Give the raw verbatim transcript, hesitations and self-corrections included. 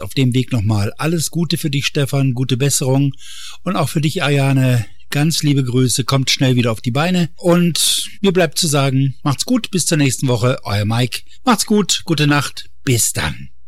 auf dem Weg nochmal alles Gute für dich, Stefan, gute Besserung und auch für dich, Ariane. Ganz liebe Grüße, kommt schnell wieder auf die Beine und mir bleibt zu sagen, macht's gut, bis zur nächsten Woche, euer Mike. Macht's gut, gute Nacht, bis dann.